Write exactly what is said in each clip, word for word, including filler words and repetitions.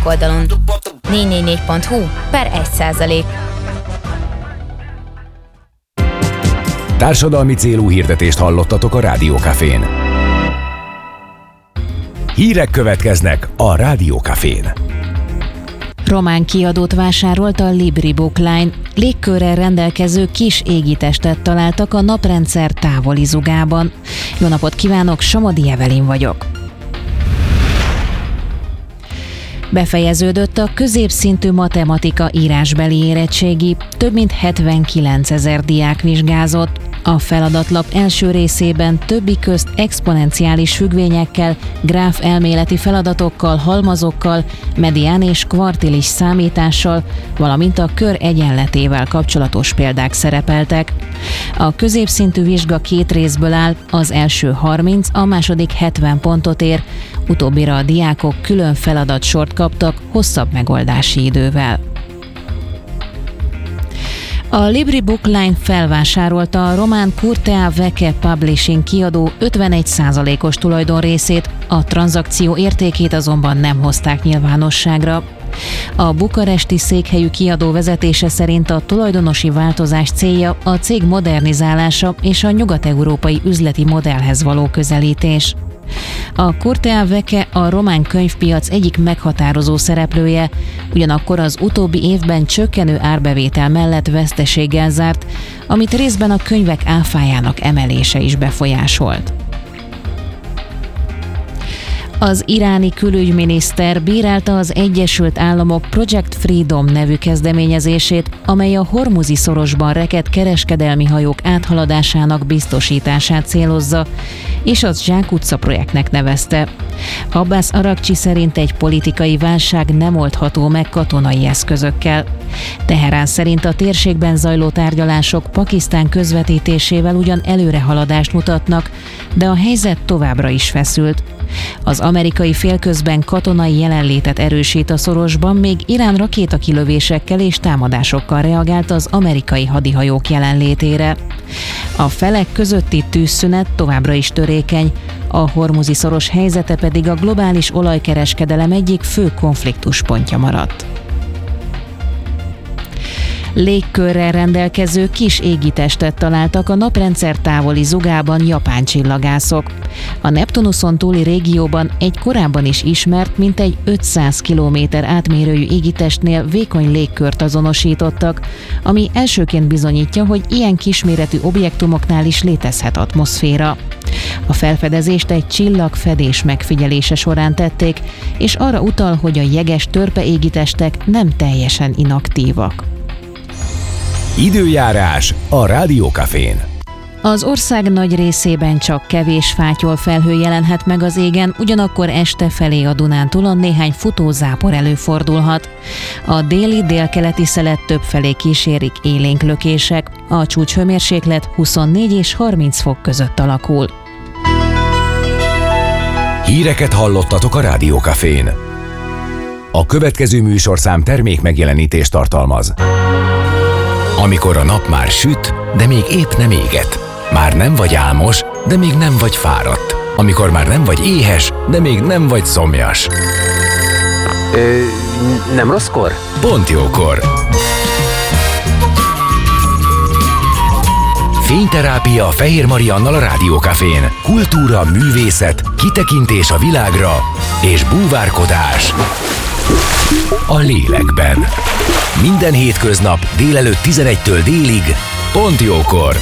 oldalon. négy négy négy pont hu per egy százalék. Társadalmi célú hirdetést hallottatok a Rádió Cafén. Hírek következnek a Rádió Cafén. Román kiadót vásárolt a Libri Bookline. Légkörrel rendelkező kis égitestet találtak a naprendszer távoli zugában. Jó napot kívánok, Somodi Evelin vagyok. Befejeződött a középszintű matematika írásbeli érettségi, több mint hetvenkilencezer diák vizsgázott. A feladatlap első részében többi közt exponenciális függvényekkel, gráf elméleti feladatokkal, halmazokkal, medián és kvartilis számítással, valamint a kör egyenletével kapcsolatos példák szerepeltek. A középszintű vizsga két részből áll, az első harminc, a második hetven pontot ér, utóbbira a diákok külön feladatsort kaptak hosszabb megoldási idővel. A Libri Bookline felvásárolta a román Curtea Veche Publishing kiadó ötvenegy százalékos tulajdonrészét, a tranzakció értékét azonban nem hozták nyilvánosságra. A bukaresti székhelyű kiadó vezetése szerint a tulajdonosi változás célja a cég modernizálása és a nyugat-európai üzleti modellhez való közelítés. A Curtea Veche a román könyvpiac egyik meghatározó szereplője, ugyanakkor az utóbbi évben csökkenő árbevétel mellett veszteséggel zárt, amit részben a könyvek áfájának emelése is befolyásolt. Az iráni külügyminiszter bírálta az Egyesült Államok Project Freedom nevű kezdeményezését, amely a Hormuzi szorosban rekedt kereskedelmi hajók áthaladásának biztosítását célozza, és az zsákutca projektnek nevezte. Abbas Aragcsi szerint egy politikai válság nem oldható meg katonai eszközökkel. Teherán szerint a térségben zajló tárgyalások Pakisztán közvetítésével ugyan előrehaladást mutatnak, de a helyzet továbbra is feszült. Az amerikai fél közben katonai jelenlétet erősít a szorosban, még Irán rakétakilövésekkel és támadásokkal reagált az amerikai hadihajók jelenlétére. A felek közötti tűzszünet továbbra is törékeny, a Hormuzi szoros helyzete pedig a globális olajkereskedelem egyik fő konfliktuspontja maradt. Légkörrel rendelkező kis égitestet találtak a naprendszer távoli zugában japán csillagászok. A Neptunuszon túli régióban egy korábban is ismert, mintegy ötszáz kilométer átmérőjű égitestnél vékony légkört azonosítottak, ami elsőként bizonyítja, hogy ilyen kisméretű objektumoknál is létezhet atmoszféra. A felfedezést egy csillagfedés megfigyelése során tették, és arra utal, hogy a jeges törpe égitestek nem teljesen inaktívak. Időjárás a Rádió Cafén. Az ország nagy részében csak kevés fátyol felhő jelenhet meg az égen, ugyanakkor este felé a Dunántúlon néhány futózápor előfordulhat. A déli délkeleti szelet többfelé kísérik élénk lökések, a csúcshőmérséklet huszonnégy és harminc fok között alakul. Híreket hallottatok a Rádió Cafén. A következő műsorszám termék megjelenítést tartalmaz. Amikor a nap már süt, de még épp nem éget. Már nem vagy álmos, de még nem vagy fáradt. Amikor már nem vagy éhes, de még nem vagy szomjas. Ö, nem rosszkor? Pont jókor. Fényterápia Fehér Mariannal a Rádió Cafén. Kultúra, művészet, kitekintés a világra és búvárkodás a lélekben. Minden hétköznap délelőtt tizenegytől délig, pont jókor.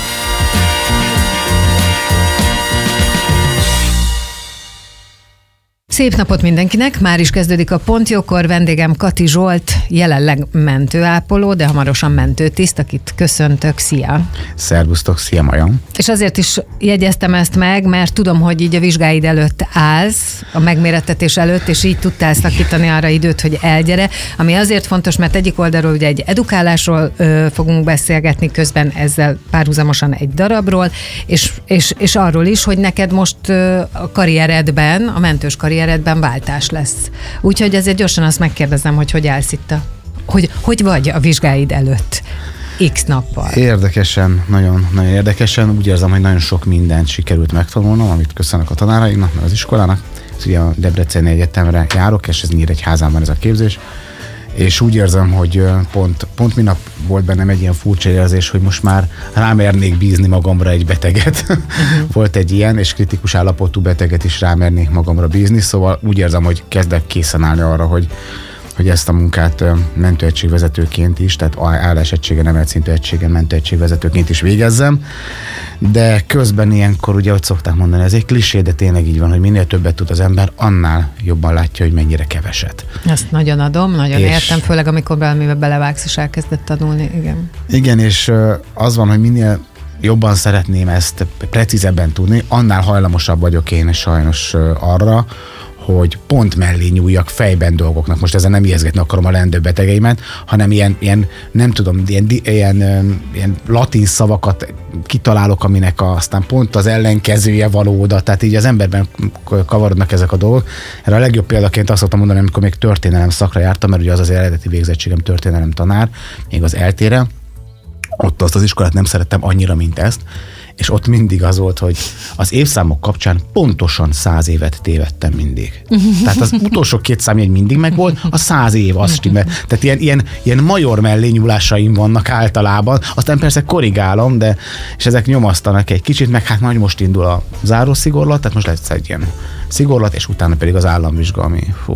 Szép napot mindenkinek! Már is kezdődik a Pont Jókor. Vendégem Kati Zsolt, jelenleg mentőápoló, de hamarosan mentőtiszt, akit köszöntök. Szia! Szervusztok, szia Majon! És azért is jegyeztem ezt meg, mert tudom, hogy így a vizsgáid előtt állsz, a megmérettetés előtt, és így tudtál szakítani arra időt, hogy elgyere, ami azért fontos, mert egyik oldalról ugye egy edukálásról ö, fogunk beszélgetni, közben ezzel párhuzamosan egy darabról, és, és, és arról is, hogy neked most ö, a karrieredben, a mentős karrieredben váltás lesz. Úgyhogy ezért gyorsan azt megkérdezem, hogy hogy állsz itt a, hogy, hogy vagy a vizsgáid előtt X nappal? Érdekesen, nagyon, nagyon érdekesen. Úgy érzem, hogy nagyon sok mindent sikerült megtanulnom, amit köszönök a tanáraimnak, meg az iskolának. ugye a Debreceni Egyetemre járok, és ez Nyíregyházán van ez a képzés, és úgy érzem, hogy pont, pont minap volt bennem egy ilyen furcsa érzés, hogy most már rámernék bízni magamra egy beteget. Uh-huh. Volt egy ilyen, és kritikus állapotú beteget is rámernék magamra bízni, szóval úgy érzem, hogy kezdek készen állni arra, hogy hogy ezt a munkát mentőegységvezetőként is, tehát állásegységen, emelt szintű egységen mentőegységvezetőként is végezzem, de közben ilyenkor, ugye, hogy szokták mondani, ez egy klisé, de tényleg így van, hogy minél többet tud az ember, annál jobban látja, hogy mennyire keveset. Ezt nagyon adom, nagyon és értem, főleg amikor valamivel belevágsz és elkezdett tanulni, igen. Igen, és az van, hogy minél jobban szeretném ezt precízebben tudni, annál hajlamosabb vagyok én sajnos arra, hogy pont mellé nyúljak fejben dolgoknak. Most ezzel nem ijeszgetni akarom a leendő betegeimet, hanem ilyen, ilyen nem tudom, ilyen, ilyen, ilyen latin szavakat kitalálok, aminek a, aztán pont az ellenkezője való oda. Tehát így az emberben kavarodnak ezek a dolgok. Erre a legjobb példaként azt szoktam mondani, amikor még történelem szakra jártam, mert ugye az az eredeti végzettségem történelem tanár, még az eltére. Ott azt az iskolát nem szerettem annyira, mint ezt, és ott mindig az volt, hogy az évszámok kapcsán pontosan száz évet tévedtem mindig. Tehát az utolsó két számjegy mindig megvolt, a száz év az stimmel. Tehát ilyen, ilyen, ilyen major mellényúlásaim vannak általában, aztán persze korrigálom, de és ezek nyomasztanak egy kicsit, meg hát majd most indul a zárószigorlat, tehát most lesz egy ilyen szigorlat, és utána pedig az államvizsga, ami fú,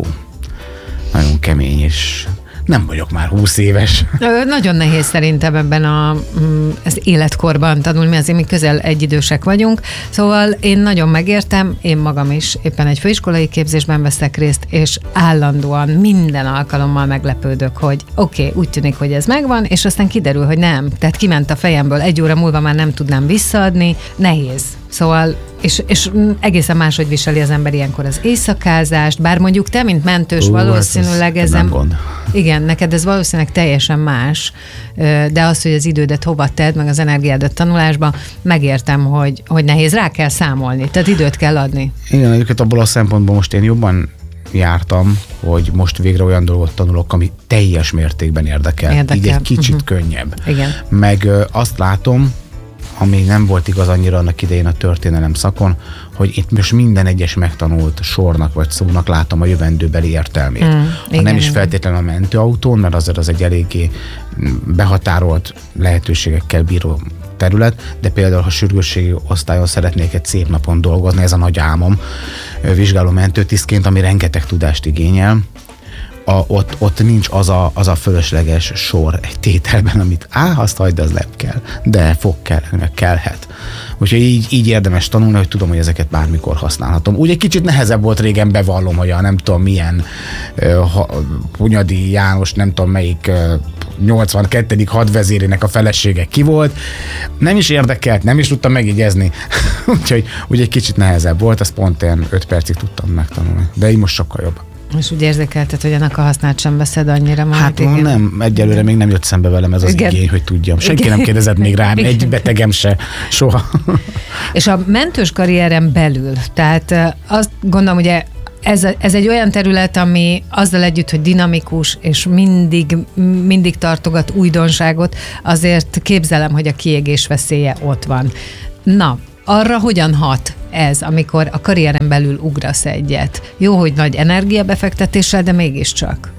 nagyon kemény, és nem vagyok már húsz éves. Nagyon nehéz szerintem ebben a, az életkorban tanulni, azért mi közel egyidősek vagyunk, szóval én nagyon megértem, én magam is éppen egy főiskolai képzésben veszek részt, és állandóan minden alkalommal meglepődök, hogy oké, okay, úgy tűnik, hogy ez megvan, és aztán kiderül, hogy nem. Tehát kiment a fejemből, egy óra múlva már nem tudnám visszaadni, nehéz. Szóval, és, és egészen máshogy viseli az ember ilyenkor az éjszakázást, bár mondjuk te, mint mentős, Ó, valószínűleg ez ezen... gond. Igen, neked ez valószínűleg teljesen más, de az, hogy az idődet hova tedd, meg az energiádat tanulásba, megértem, hogy, hogy nehéz, rá kell számolni, tehát időt kell adni. Igen, egyébként abból a szempontból most én jobban jártam, hogy most végre olyan dolgot tanulok, ami teljes mértékben érdekel. érdekel. Így egy kicsit uh-huh. könnyebb. Igen. Meg ö, azt látom, ami nem volt igaz annyira annak idején a történelem szakon, hogy itt most minden egyes megtanult sornak vagy szónak látom a jövendőbeli értelmét. Mm, ha igen, nem is igen. feltétlenül a mentőautón, mert azért az egy eléggé behatárolt lehetőségekkel bíró terület, de például, ha sürgősségi osztályon szeretnék egy szép napon dolgozni, ez a nagy álmom, vizsgáló mentőtisztként, ami rengeteg tudást igényel, A, ott, ott nincs az a, az a fölösleges sor egy tételben, amit á, azt hagyd, az nem kell, de fog kelleni, meg kellhet. Úgyhogy így, így érdemes tanulni, hogy tudom, hogy ezeket bármikor használhatom. Úgy egy kicsit nehezebb volt régen, bevallom, hogy a nem tudom milyen uh, Hunyadi János, nem tudom melyik uh, nyolcvankettedik hadvezérének a felesége ki volt. Nem is érdekelt, nem is tudtam megjegyezni. Úgyhogy úgy egy kicsit nehezebb volt, azt pont ilyen öt percig tudtam megtanulni. De így most sokkal jobb. És úgy érzékelted, hogy ennek a hasznát sem veszed annyira már. Hát igen. nem, egyelőre még nem jött szembe velem ez az igen. igény, hogy tudjam. Senki igen. nem kérdezett még rám, egy betegem se, soha. És a mentős karrieren belül, tehát azt gondolom, ugye ez, ez egy olyan terület, ami azzal együtt, hogy dinamikus, és mindig, mindig tartogat újdonságot, azért képzelem, hogy a kiégés veszélye ott van. Na, arra hogyan hat ez, amikor a karrieren belül ugrasz egyet? Jó, hogy nagy energiabefektetéssel, de mégiscsak.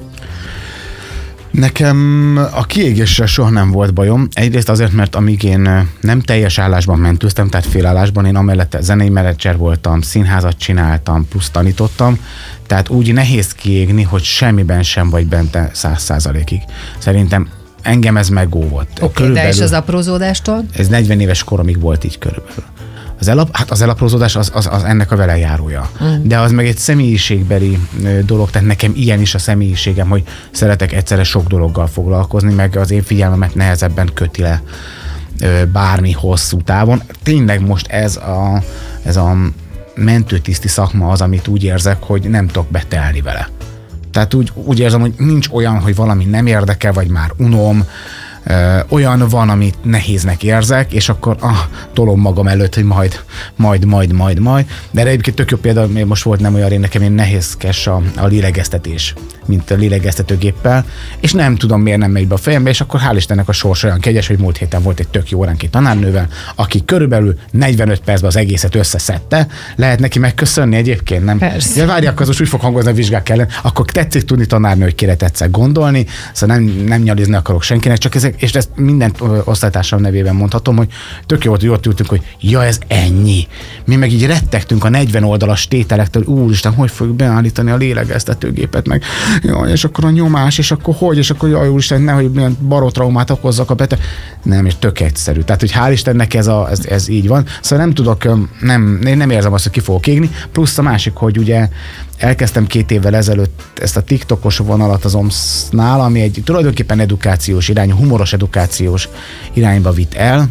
Nekem a kiégéssel soha nem volt bajom. Egyrészt azért, mert amíg én nem teljes állásban mentőztem, tehát félállásban, én amellett zenei menedzser voltam, színházat csináltam, plusz tanítottam, tehát úgy nehéz kiégni, hogy semmiben sem vagy benne száz százalékig. Szerintem engem ez megóvott. Oké, okay, de és az aprózódástól? Ez negyven éves koromig volt így körülbelül. Az, elap, hát az elaprózódás az, az, az ennek a velejárója. Mm. De az meg egy személyiségbeli dolog, tehát nekem ilyen is a személyiségem, hogy szeretek egyszerre sok dologgal foglalkozni, meg az én figyelmemet nehezebben köti le bármi hosszú távon. Tényleg most ez a, ez a mentőtiszti szakma az, amit úgy érzek, hogy nem tudok betelni vele. Tehát úgy, úgy érzem, hogy nincs olyan, hogy valami nem érdekel, vagy már unom, Ö, olyan van, amit nehéznek érzek, és akkor ah, tolom magam előtt, hogy majd, majd, majd, majd, majd. De egyébként tök jó példa, most volt nem olyan rég, nekem én nehézkes a, a lélegeztetés. mint a lélegeztetőgéppel, és nem tudom, miért nem megy be a fejembe, és akkor hál' Istennek a sors olyan kegyes, hogy múlt héten volt egy tök jó óránk egy tanárnővel, aki körülbelül negyvenöt percben az egészet összeszedte. Lehet neki megköszönni egyébként, nem? Persze. Ja, várj, akkor az most úgy fog hangozni a vizsgák ellen, akkor tetszik tudni tanárnő, hogy kire tetszek gondolni, szóval nem, nem nyalizni akarok senkinek, csak ezek, és ezt minden osztálytársam nevében mondhatom, hogy tök jó, hogy ott ültünk, hogy ja, ez ennyi. Mi meg így rettegtünk a negyven oldalas tételektől, úristen, hogy fogjuk beállítani a lélegeztetőgépet, meg jaj, és akkor a nyomás, és akkor hogy, és akkor jaj, úristen, nehogy milyen barotraumát okozzak a beteg. Nem, és tök egyszerű. Tehát, hogy hál' Istennek ez, a, ez, ez így van. Szóval nem tudok, nem, én nem érzem azt, hogy ki fogok égni. Plusz a másik, hogy ugye elkezdtem két évvel ezelőtt ezt a TikTokos vonalat az omsztnál, ami egy tulajdonképpen edukációs irányú, humoros edukációs irányba vitt el,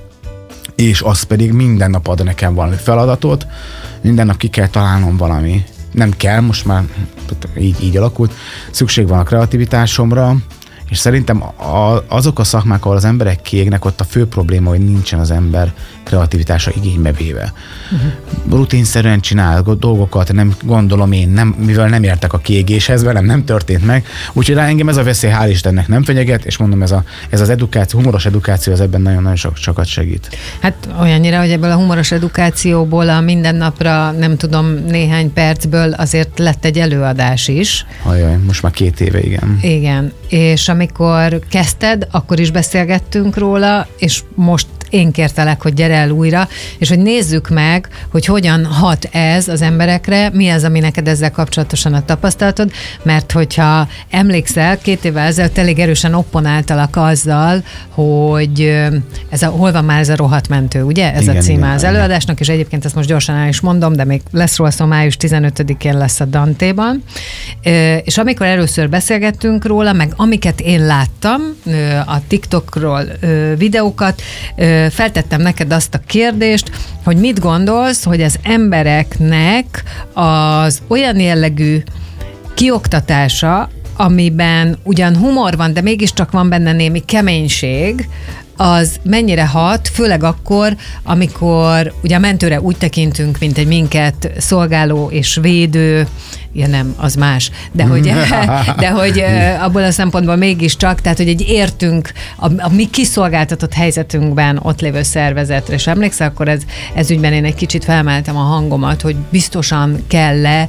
és az pedig minden nap ad nekem valami feladatot, minden nap ki kell találnom valami. Nem kell, most már így, így alakult. Szükség van a kreativitásomra, és szerintem a, azok a szakmák, ahol az emberek kiégnek, ott a fő probléma, hogy nincsen az ember kreativitása igénybe véve. Uh-huh. Rutinszerűen csinál dolgokat, nem gondolom én, nem, mivel nem értek a kiégéshez, velem nem történt meg. Úgyhogy rá engem ez a veszély hál' Istennek nem fenyeget, és mondom, ez, a, ez az edukáció, humoros edukáció, az ebben nagyon-nagyon sok, sokat segít. Hát olyannyira, hogy ebből a humoros edukációból a mindennapra, nem tudom, néhány percből azért lett egy előadás is. Ajaj, most már két éve, igen. Igen, és amikor kezdted, akkor is beszélgettünk róla, és most én kértelek, hogy gyere el újra, és hogy nézzük meg, hogy hogyan hat ez az emberekre, mi az, ami neked ezzel kapcsolatosan a tapasztalatod, mert hogyha emlékszel, két évvel ezelőtt elég erősen opponáltalak azzal, hogy ez a, hol van már ez a rohadt mentő, ugye? Ez igen, a címe igen, az előadásnak, és egyébként ezt most gyorsan el is mondom, de még lesz róla szó, május tizenötödikén lesz a Dantéban. És amikor először beszélgettünk róla, meg amiket én láttam, a TikTokról videókat, feltettem neked azt a kérdést, hogy mit gondolsz, hogy az embereknek az olyan jellegű kioktatása, amiben ugyan humor van, de mégiscsak van benne némi keménység, az mennyire hat, főleg akkor, amikor ugye a mentőre úgy tekintünk, mint egy minket szolgáló és védő, ja nem, az más, de hogy, de hogy abból a szempontból mégiscsak, tehát hogy egy értünk a, a mi kiszolgáltatott helyzetünkben ott lévő szervezetre, és emlékszel, akkor ez, ez ügyben én egy kicsit felmeltem a hangomat, hogy biztosan kell-e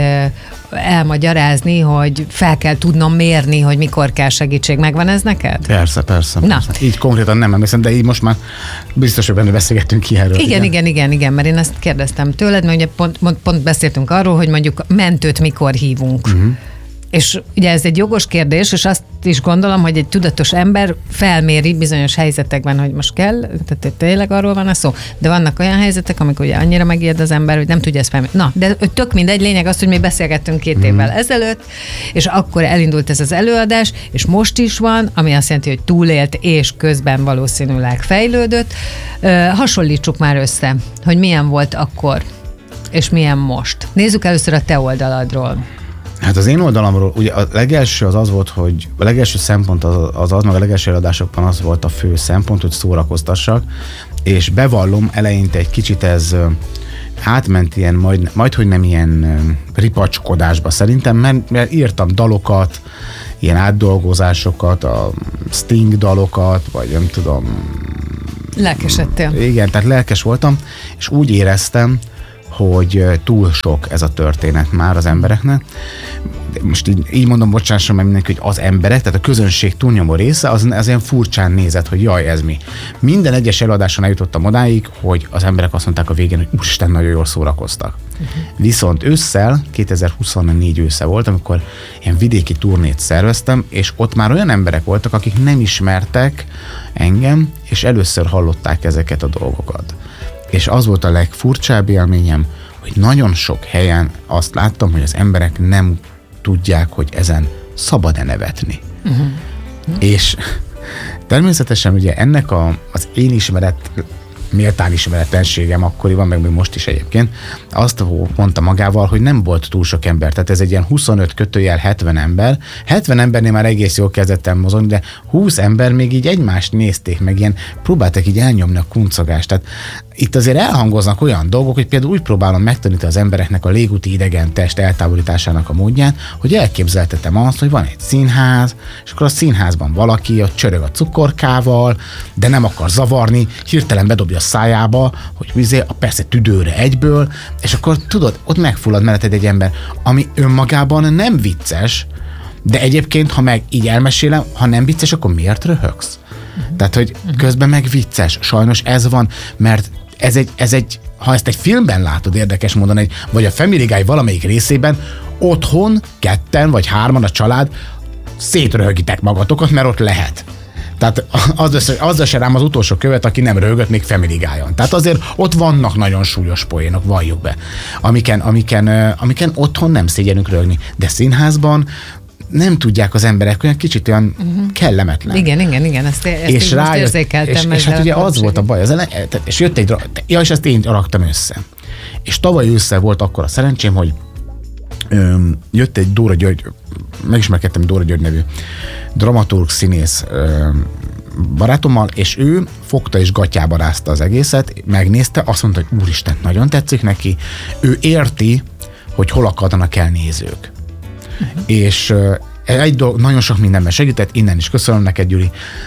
elmagyarázni, hogy fel kell tudnom mérni, hogy mikor kell segítség. Megvan ez neked? Persze, persze. Na. persze. Így konkrétan nem emlékszem, de így most már biztos, hogy benne beszélgettünk ki erről. Igen, igen, igen, igen, igen, mert én ezt kérdeztem tőled, mert ugye pont, pont, pont beszéltünk arról, hogy mondjuk mentőt mikor hívunk. Uh-huh. És ugye ez egy jogos kérdés, és azt is gondolom, hogy egy tudatos ember felméri bizonyos helyzetekben, hogy most kell, tehát tényleg arról van a szó. De vannak olyan helyzetek, amikor ugye annyira megijed az ember, hogy nem tudja ezt felmérni. Na, de tök mindegy, lényeg az, hogy mi beszélgettünk két mm. évvel ezelőtt, és akkor elindult ez az előadás, és most is van, ami azt jelenti, hogy túlélt, és közben valószínűleg fejlődött. Hasonlítsuk már össze, hogy milyen volt akkor, és milyen most. Nézzük először a te oldaladról. Hát az én oldalamról, ugye a legelső az az volt, hogy a legelső szempont az az, az meg a legelső előadásokban az volt a fő szempont, hogy szórakoztassak, és bevallom, eleinte egy kicsit ez átment ilyen, majd, majd hogy nem ilyen ripacskodásba szerintem, mert, mert írtam dalokat, ilyen átdolgozásokat, a Sting dalokat, vagy nem tudom. Lelkesedtél. Igen, tehát lelkes voltam, és úgy éreztem, hogy túl sok ez a történet már az embereknek. Most így, így mondom, bocsásson meg mindenki, hogy az emberek, tehát a közönség túlnyomó része, az, az ilyen furcsán nézett, hogy jaj, ez mi. Minden egyes előadáson eljutottam odáig, hogy az emberek azt mondták a végén, hogy úristen, nagyon jól szórakoztak. Uh-huh. Viszont ősszel, kétezer-huszonnégy ősze volt, amikor ilyen vidéki turnét szerveztem, és ott már olyan emberek voltak, akik nem ismertek engem, és először hallották ezeket a dolgokat. És az volt a legfurcsább élményem, hogy nagyon sok helyen azt láttam, hogy az emberek nem tudják, hogy ezen szabad-e nevetni. Uh-huh. És természetesen ugye ennek a, az én ismeret méltán ismeretlenségem akkoriban, meg még most is egyébként, azt mondta magával, hogy nem volt túl sok ember. Tehát ez egy ilyen huszonöt kötőjel hetven ember. hetven embernél már egész jól kezdett el mozogni, de húsz ember még így egymást nézték, meg ilyen próbáltak így elnyomni a kuncogást. Tehát itt azért elhangoznak olyan dolgok, hogy például úgy próbálom megtanítani az embereknek a légúti idegen test eltávolításának a módján, hogy elképzeltetem azt, hogy van egy színház, és akkor a színházban valaki ott csörög a cukorkával, de nem akar zavarni, hirtelen bedobja a szájába, hogy vizé, a persze tüdőre egyből, és akkor tudod, ott megfullad melletted egy ember, ami önmagában nem vicces, de egyébként, ha meg így elmesélem, ha nem vicces, akkor miért röhögsz? Uh-huh. Tehát, hogy közben meg vicces. Sajnos ez van, mert ez egy, ez egy, ha ezt egy filmben látod érdekes módon, egy, vagy a Family Guy valamelyik részében, otthon ketten vagy hárman a család szétröhögitek magatokat, mert ott lehet. Tehát az, az se rám az utolsó követ, aki nem röhögött még Family Guy-on. Tehát azért ott vannak nagyon súlyos poénok, valljuk be, amiken, amiken, amiken otthon nem szégyenünk röhögni. De színházban nem tudják az emberek, olyan kicsit olyan uh-huh. kellemetlen. Igen, igen, igen, ezt, ezt és így most érzékeltem. És, és hát ugye az volt a baj, az ele, és jött egy, ja, és ezt én raktam össze. És tavaly ősszel volt akkor a szerencsém, hogy öm, jött egy Dóra György, megismerkedtem Dóra György nevű dramaturg, színész öm, barátommal, és ő fogta és gatyába rázta az egészet, megnézte, azt mondta, hogy úristen, nagyon tetszik neki, ő érti, hogy hol akadnak el nézők. Uh-huh. És egy dolog, nagyon sok mindenben segített, innen is köszönöm neked, Gyuri,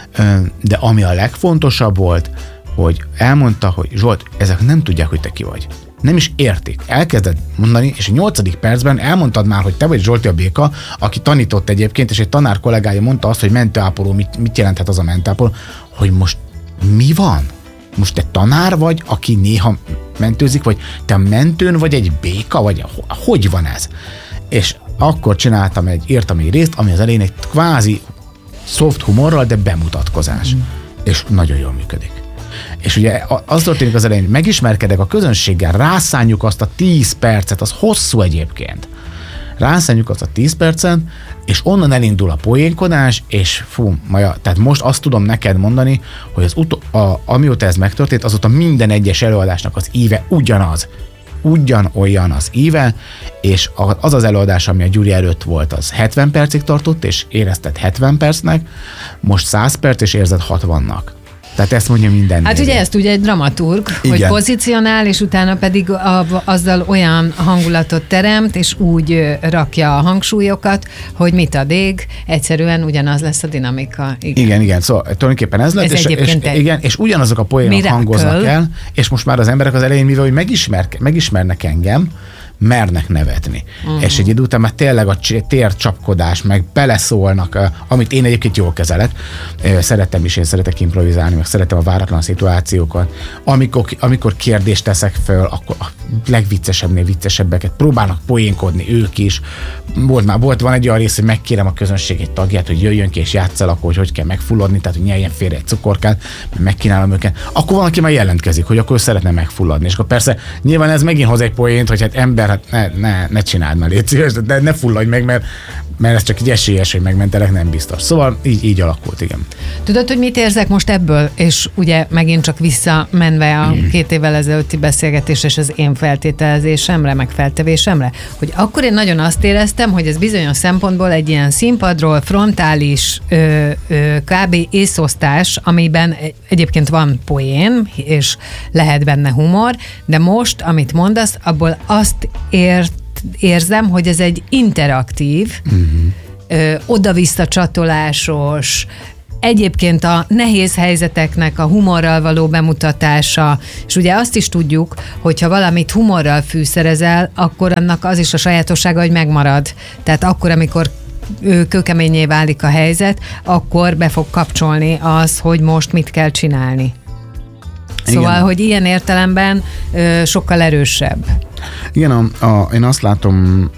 de ami a legfontosabb volt, hogy elmondta, hogy Zsolt, ezek nem tudják, hogy te ki vagy. Nem is értik. Elkezded mondani, és a nyolcadik percben elmondtad már, hogy te vagy Zsolti a béka, aki tanított egyébként, és egy tanár kollégája mondta azt, hogy mentőápoló, mit, mit jelenthet az a mentőápoló, hogy most mi van? Most te tanár vagy, aki néha mentőzik, vagy te a mentőn vagy egy béka, vagy hogy van ez? És akkor csináltam egy, írtam egy részt, ami az elején egy kvázi soft humorral, de bemutatkozás. Mm. És nagyon jól működik. És ugye az történik az elején, hogy megismerkedek a közönséggel, rászánjuk azt a tíz percet, az hosszú egyébként. Rászánjuk azt a tíz percet, és onnan elindul a poénkodás, és fú, maja, tehát most azt tudom neked mondani, hogy az utol, a, amióta ez megtörtént, azóta minden egyes előadásnak az íve ugyanaz. Ugyanolyan az íve, és az az előadás, ami a Gyuri előtt volt, az hetven percig tartott, és érezted hetven percnek, most száz perc, és érzed hatvannak. Tehát ezt mondja minden. Hát ugye ezt ugye egy dramaturg, igen, hogy pozícionál, és utána pedig a, azzal olyan hangulatot teremt, és úgy rakja a hangsúlyokat, hogy mit ad ég, egyszerűen ugyanaz lesz a dinamika. Igen, igen, igen. Szóval tulajdonképpen ez lett, ez és, és, igen, és ugyanazok a poénok hangoznak el, és most már az emberek az elején, mivel hogy megismer, megismernek engem, mernek nevetni. Uh-huh. És egy idő után már tényleg a tércsapkodás, meg beleszólnak, amit én egyébként jól kezelek. Szeretem is, én szeretek improvizálni, meg szeretem a váratlan szituációkat. Amikor, amikor kérdést teszek föl, akkor a legviccesebbnél viccesebbeket próbálnak poénkodni ők is. Volt már, volt, van egy olyan rész, hogy megkérem a közönség egy tagját, hogy jöjjön ki és játsszal, akkor, hogy hogy kell megfulladni, tehát hogy nyeljen félre egy cukorkát, megkínálom őket. Akkor van, aki már jelentkezik, hogy akkor ő szeretne megfulladni. És akkor persze nyilván ez megint hoz egy poént, hogy hát ember, hát ne, ne, ne csináld már, légy szíves, de ne fulladj meg, mert, mert ez csak egy esélyes, hogy megmentelek, nem biztos. Szóval így, így alakult, igen. Tudod, hogy mit érzek most ebből? És ugye megint csak visszamenve a mm. két évvel ezelőtti beszélgetés és az én feltételezésemre, meg feltevésemre, hogy akkor én nagyon azt éreztem, hogy ez bizonyos szempontból egy ilyen színpadról frontális ö, ö, kb. Észosztás, amiben egyébként van poén, és lehet benne humor, de most, amit mondasz, abból azt ért érzem, hogy ez egy interaktív, uh-huh. ö, oda-vissza csatolásos, egyébként a nehéz helyzeteknek a humorral való bemutatása, és ugye azt is tudjuk, hogyha valamit humorral fűszerezel, akkor annak az is a sajátossága, hogy megmarad. Tehát akkor, amikor kőkeményé válik a helyzet, akkor be fog kapcsolni az, hogy most mit kell csinálni. Szóval, igen, hogy ilyen értelemben ö, sokkal erősebb. Igen, a, a, én azt látom,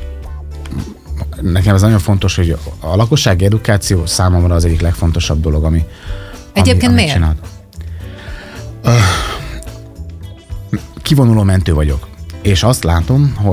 nekem ez nagyon fontos, hogy a lakossági edukáció számomra az egyik legfontosabb dolog, ami Egyébként ami, miért? Csinál. Uh, kivonuló mentő vagyok, és azt látom, hogy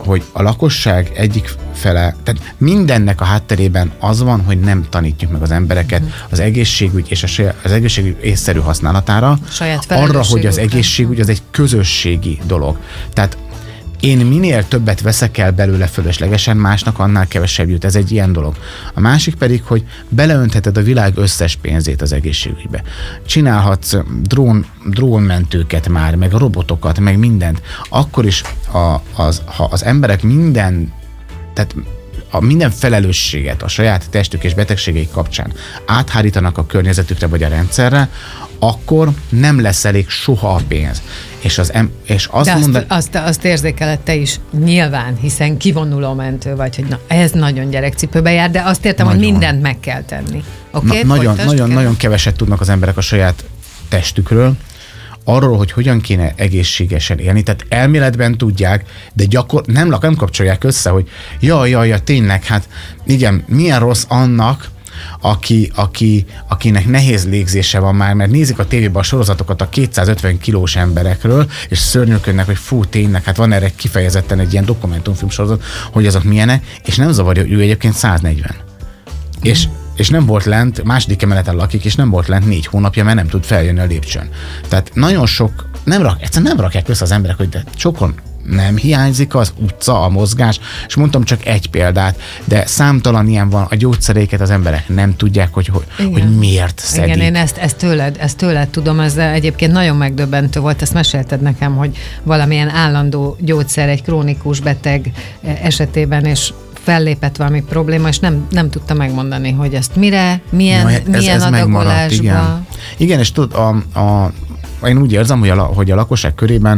hogy a lakosság egyik fele, tehát mindennek a hátterében az van, hogy nem tanítjuk meg az embereket uh-huh. az egészségügy és a saját, az egészségügy észszerű használatára, arra, hogy az egészségügy az egy közösségi dolog. Tehát én minél többet veszek el belőle fölöslegesen, másnak annál kevesebb jut. Ez egy ilyen dolog. A másik pedig, hogy beleöntheted a világ összes pénzét az egészségügybe. Csinálhatsz drón, drónmentőket már, meg robotokat, meg mindent. Akkor is, a, az, ha az emberek minden, tehát a minden felelősséget a saját testük és betegségeik kapcsán áthárítanak a környezetükre vagy a rendszerre, akkor nem lesz elég soha a pénz. És, az em- és azt, De azt, mondani... azt, azt érzékeled te is nyilván, hiszen kivonuló mentő vagy, hogy na, ez nagyon gyerekcipőbe jár, de azt értem, nagyon. Hogy mindent meg kell tenni. Okay? Na, nagyon, nagyon, nagyon keveset tudnak az emberek a saját testükről, arról, hogy hogyan kéne egészségesen élni. Tehát elméletben tudják, de gyakor nem, nem kapcsolják össze, hogy jaj, jaj, jaj, tényleg, hát igen, milyen rossz annak, Aki, aki, akinek nehéz légzése van már, mert nézik a tévében a sorozatokat a kétszázötven kilós emberekről, és szörnyűködnek, hogy fú, tényleg, hát van erre kifejezetten egy ilyen dokumentumfilm sorozat, hogy azok milyenek, és nem zavarja, hogy ő egyébként száznegyven. Mm. És, és nem volt lent, második emeleten lakik, és nem volt lent négy hónapja, mert nem tud feljönni a lépcsőn. Tehát nagyon sok, nem rak, egyszerűen nem rakják össze az emberek, hogy de sokon nem hiányzik az utca, a mozgás, és mondtam csak egy példát, de számtalan ilyen van, a gyógyszereiket az emberek nem tudják, hogy, hogy, hogy miért szedik. Igen, én ezt, ezt, tőled, ezt tőled tudom, ez egyébként nagyon megdöbbentő volt, ezt mesélted nekem, hogy valamilyen állandó gyógyszer egy krónikus beteg esetében, és fellépett valami probléma, és nem, nem tudta megmondani, hogy ezt mire, milyen, ja, ez, milyen ez adagolásba. Igen. igen, és tudod, a, a, én úgy érzem, hogy a, hogy a lakosság körében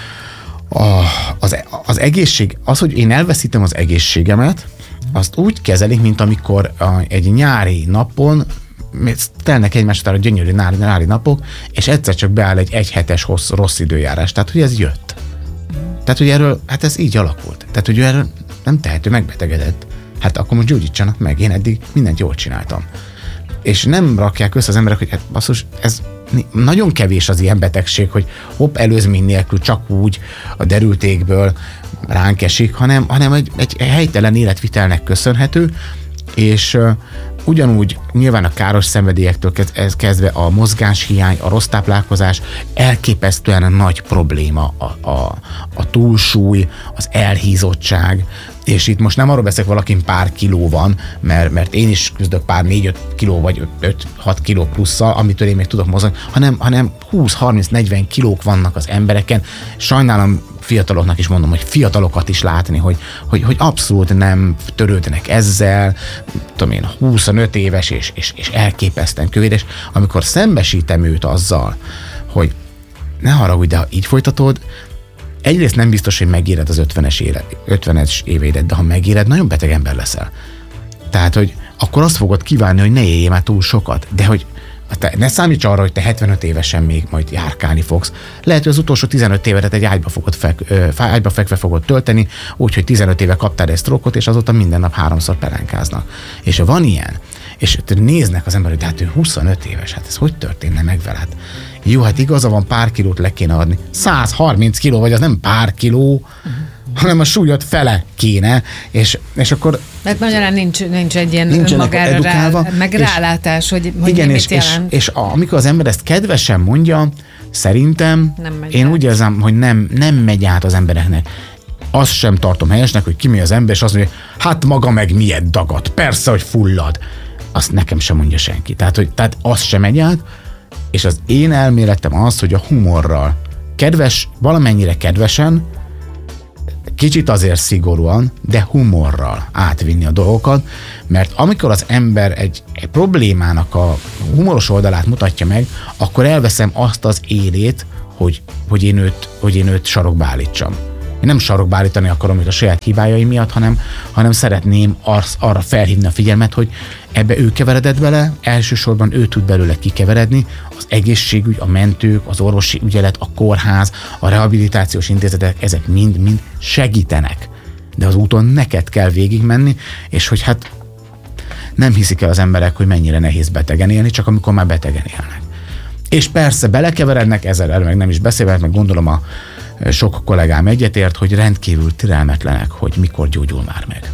A, az, az egészség, az, hogy én elveszítem az egészségemet, azt úgy kezelik, mint amikor a, egy nyári napon telnek egymás után a gyönyörű nyári, nyári napok, és egyszer csak beáll egy egyhetes rossz, rossz időjárás. Tehát, hogy ez jött. Tehát, hogy erről, hát ez így alakult. Tehát, hogy erről nem tehető, megbetegedett. Hát akkor most gyógyítsanak meg, én eddig mindent jól csináltam. És nem rakják össze az emberek, hogy hát basszus, ez nagyon kevés az ilyen betegség, hogy hopp, előzmény nélkül csak úgy a derültékből ránk esik, hanem, hanem egy, egy helytelen életvitelnek köszönhető, és uh, ugyanúgy nyilván a káros szenvedélyektől kezdve a mozgáshiány, a rossz táplálkozás elképesztően nagy probléma, a, a, a túlsúly, az elhízottság, és itt most nem arról beszélek, valakin pár kiló van, mert, mert én is küzdök pár négy-öt kiló vagy öt-hat kiló plusszal, amitől én még tudok mozogni, hanem, hanem húsz-harminc-negyven kilók vannak az embereken. Sajnálom, fiataloknak is mondom, hogy fiatalokat is látni, hogy, hogy, hogy abszolút nem törődnek ezzel, tudom én, huszonöt éves és, és, és elképesztően kövédes, amikor szembesítem őt azzal, hogy ne haragudj, de ha így folytatod, egyrészt nem biztos, hogy megéred az ötvenes, éle, ötvenes éveidet, de ha megéred, nagyon beteg ember leszel. Tehát, hogy akkor azt fogod kívánni, hogy ne éljél már túl sokat, de hogy te ne számíts arra, hogy te hetvenöt évesen még majd járkálni fogsz. Lehet, hogy az utolsó tizenöt évedet egy ágyba, fogod fek, ö, ágyba fekve fogod tölteni, úgyhogy tizenöt éve kaptál egy sztrókot, és azóta minden nap háromszor pelenkáznak. És ha van ilyen, és néznek az emberek, de hát ő huszonöt éves, hát ez hogy történne meg veled? Jó, hát igaza van, pár kilót le kéne adni. száz harminc kiló, vagy az nem pár kiló, uh-huh. hanem a súlyod fele kéne, és, és akkor... Mert magyarán nincs, nincs egy ilyen magára rá, meg rálátás, hogy, hogy igen, mit és, jelent. És, és amikor az ember ezt kedvesen mondja, szerintem én át. Úgy érzem, hogy nem, nem megy át az embereknek. Azt sem tartom helyesnek, hogy kimegy az ember, és azt mondja, hát maga meg miért dagad, persze, hogy fullad. Azt nekem sem mondja senki. Tehát, hogy, tehát az sem megy át, és az én elméletem az, hogy a humorral, kedves, valamennyire kedvesen, kicsit azért szigorúan, de humorral átvinni a dolgokat, mert amikor az ember egy, egy problémának a humoros oldalát mutatja meg, akkor elveszem azt az élét, hogy, hogy, én, őt, hogy én őt sarokba állítsam. Én nem sarokba állítani akarom őt a saját hibájai miatt, hanem, hanem szeretném arz, arra felhívni a figyelmet, hogy ebbe ő keveredett bele, elsősorban ő tud belőle kikeveredni, az egészségügy, a mentők, az orvosi ügyelet, a kórház, a rehabilitációs intézetek, ezek mind-mind segítenek. De az úton neked kell végigmenni, és hogy hát nem hiszik el az emberek, hogy mennyire nehéz betegen élni, csak amikor már betegen élnek. És persze belekeverednek, ezzel erről meg nem is beszélve, meg gondolom a sok kollégám egyetért, hogy rendkívül türelmetlenek, hogy mikor gyógyul már meg.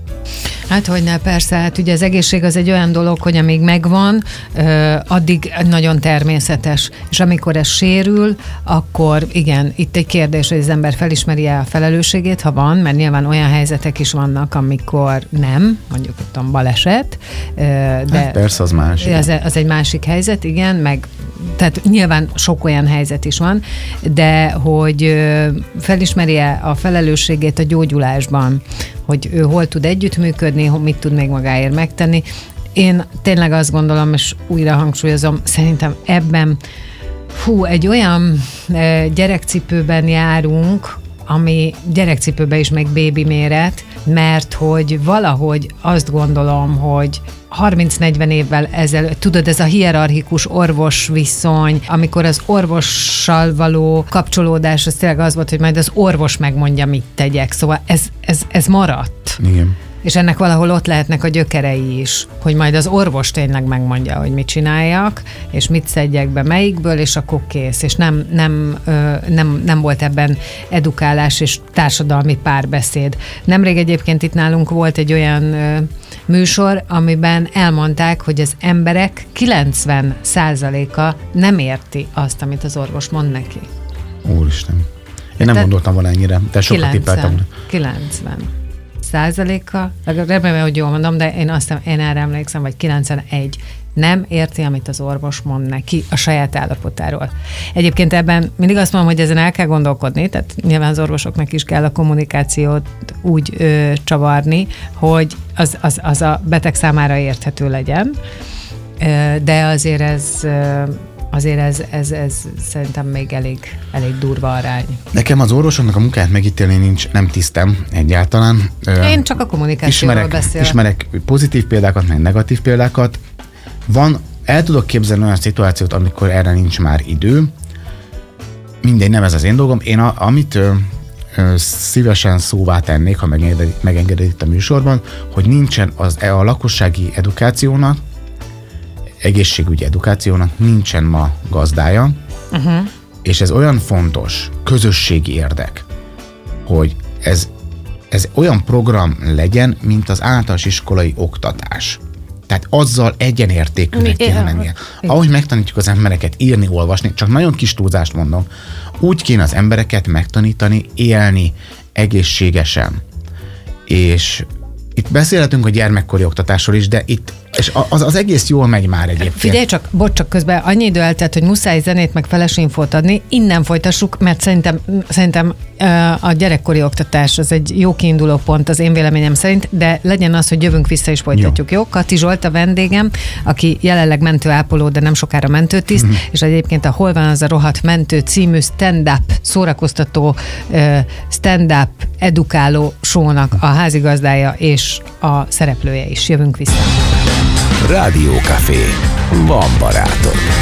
Hát hogyne, persze, hát ugye az egészség az egy olyan dolog, hogy amíg megvan, addig nagyon természetes. És amikor ez sérül, akkor igen, itt egy kérdés, hogy az ember felismeri-e a felelősségét, ha van, mert nyilván olyan helyzetek is vannak, amikor nem, mondjuk ott a baleset. De hát persze, az más. Az, az egy másik helyzet, igen, meg tehát nyilván sok olyan helyzet is van, de hogy felismeri-e a felelősségét a gyógyulásban, hogy ő hol tud együttműködni, mit tud még magáért megtenni. Én tényleg azt gondolom, és újra hangsúlyozom, szerintem ebben hú, egy olyan gyerekcipőben járunk, ami gyerekcipőben is meg bébi méret, mert hogy valahogy azt gondolom, hogy harminc-negyven évvel ezelőtt, tudod, ez a hierarchikus orvos viszony, amikor az orvossal való kapcsolódás, az tényleg az volt, hogy majd az orvos megmondja, mit tegyek. Szóval ez, ez, ez maradt. Igen. És ennek valahol ott lehetnek a gyökerei is, hogy majd az orvos tényleg megmondja, hogy mit csináljak, és mit szedjek be melyikből, és akkor kész. És nem, nem, nem, nem volt ebben edukálás és társadalmi párbeszéd. Nemrég egyébként itt nálunk volt egy olyan műsor, amiben elmondták, hogy az emberek kilencven százaléka nem érti azt, amit az orvos mond neki. Úristen. Én nem Te gondoltam volna ennyire, de sokat tippeltem. kilencven százaléka, remélem, hogy jól mondom, de én azt én erre emlékszem, vagy kilencvenegy nem érti, amit az orvos mond neki a saját állapotáról. Egyébként ebben mindig azt mondom, hogy ezen el kell gondolkodni, tehát nyilván az orvosoknak is kell a kommunikációt úgy ö, csavarni, hogy az, az, az a beteg számára érthető legyen, ö, de azért ez ö, Azért ez, ez, ez szerintem még elég, elég durva arány. Nekem az orvosoknak a munkáját megítélni nincs, nem tisztem egyáltalán. Én csak a kommunikációról ismerek, beszélek. Ismerek pozitív példákat, meg negatív példákat. Van, el tudok képzelni olyan szituációt, amikor erre nincs már idő. Mindegy, nem ez az én dolgom. Én a, amit ö, ö, szívesen szóvá tennék, ha megengeded itt a műsorban, hogy nincsen az, a lakossági edukációnak, egészségügyi edukációnak nincsen ma gazdája, uh-huh. és ez olyan fontos közösségi érdek, hogy ez, ez olyan program legyen, mint az általános iskolai oktatás. Tehát azzal egyenértékűnek kéne lennie. Ahogy megtanítjuk az embereket írni, olvasni, csak nagyon kis túlzást mondom, úgy kéne az embereket megtanítani, élni egészségesen. És itt beszélhetünk a gyermekkori oktatásról is, de itt és az, az egész jól megy már egyébként. Figyelj csak, bocs, csak közben annyi idő eltelt, hogy muszáj zenét meg felesinfót adni, innen folytassuk, mert szerintem, szerintem a gyerekkori oktatás az egy jó kiinduló pont az én véleményem szerint, de legyen az, hogy jövünk vissza és folytatjuk, jó? jó? Kati Zsolt a vendégem, aki jelenleg mentőápoló, de nem sokára mentőtiszt, mm-hmm. és egyébként a Hol van az a rohadt mentő című stand-up, szórakoztató stand-up edukáló show-nak a házigazdája és a szereplője is. Jövünk vissza. Rádió Café. Van barátod.